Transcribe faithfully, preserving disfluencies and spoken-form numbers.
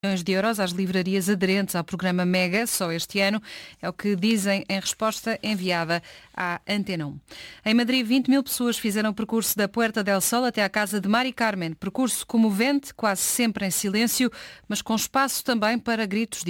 Milhões de euros às livrarias aderentes ao programa Mega, só este ano, é o que dizem em resposta enviada à Antena um. Em Madrid, vinte mil pessoas fizeram o percurso da Puerta del Sol até à casa de Mari Carmen. Percurso comovente, quase sempre em silêncio, mas com espaço também para gritos de